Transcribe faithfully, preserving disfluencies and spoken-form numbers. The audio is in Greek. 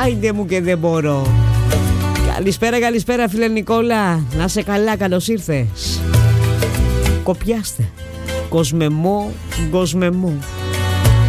Άιντε μου και δεν μπορώ. Καλησπέρα, καλησπέρα φίλε Νικόλα. Να σε καλά, καλώς ήρθες. Κοπιάστε. Κοσμεμό, κοσμεμό.